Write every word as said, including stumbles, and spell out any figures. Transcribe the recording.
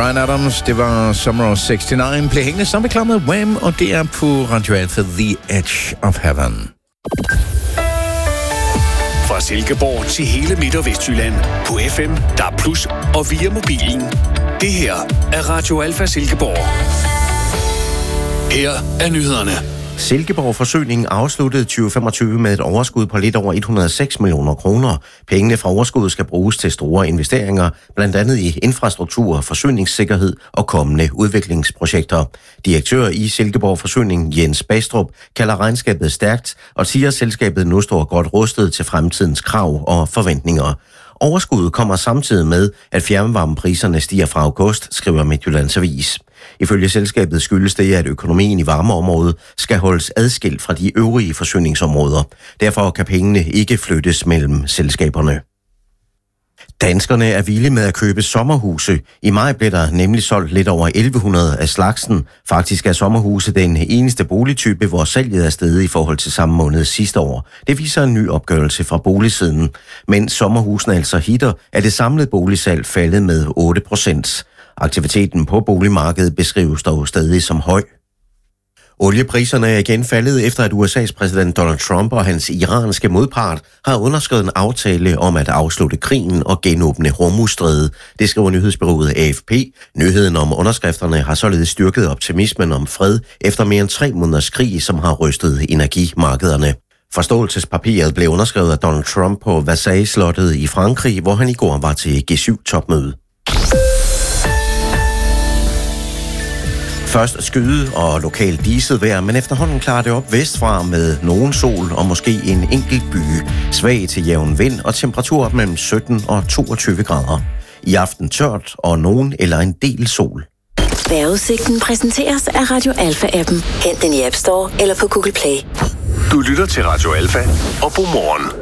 Bryan Adams, det var Summer of seksogtres. Blev hængende sammen med klar med Wham, og det er på Radio Alfa, The Edge of Heaven. Fra Silkeborg til hele Midt- og Vestjylland. På F M, D A B plus, og via mobilen. Det her er Radio Alfa Silkeborg. Her er nyhederne. Silkeborg Forsyning afsluttede tyve femogtyve med et overskud på lidt over et hundrede og seks millioner kroner. Pengene fra overskuddet skal bruges til store investeringer, blandt andet i infrastruktur, forsyningssikkerhed og kommende udviklingsprojekter. Direktør i Silkeborg Forsyning, Jens Bastrup, kalder regnskabet stærkt og siger, at selskabet nu står godt rustet til fremtidens krav og forventninger. Overskuddet kommer samtidig med, at fjernvarmepriserne stiger fra august, skriver Midtjyllands Avis. Ifølge selskabet skyldes det, at økonomien i varmeområdet skal holdes adskilt fra de øvrige forsyningsområder. Derfor kan pengene ikke flyttes mellem selskaberne. Danskerne er villige med at købe sommerhuse. I maj blev der nemlig solgt lidt over elleve hundrede af slagsen. Faktisk er sommerhuse den eneste boligtype, hvor salget er steget i forhold til samme måned sidste år. Det viser en ny opgørelse fra Boligsiden. Mens sommerhusene altså hitter, er det samlede boligsalg faldet med otte procent. Aktiviteten på boligmarkedet beskrives dog stadig som høj. Oliepriserne er igen faldet efter, at U S A's præsident Donald Trump og hans iranske modpart har underskrevet en aftale om at afslutte krigen og genåbne Hormuzstrædet. Det skriver nyhedsbureauet A F P. Nyheden om underskrifterne har således styrket optimismen om fred efter mere end tre måneders krig, som har rystet energimarkederne. Forståelsespapiret blev underskrevet af Donald Trump på Versailles-slottet i Frankrig, hvor han i går var til G syv topmøde. Først skyde og lokalt diset vejr, men efterhånden klarer det op vestfra med nogen sol og måske en enkelt byge. Svag til jævn vind og temperatur op mellem sytten og toogtyve grader. I aften tørt og nogen eller en del sol. Vejrudsigten præsenteres af Radio Alfa-appen. Hent den i App Store eller på Google Play. Du lytter til Radio Alfa og God morgen.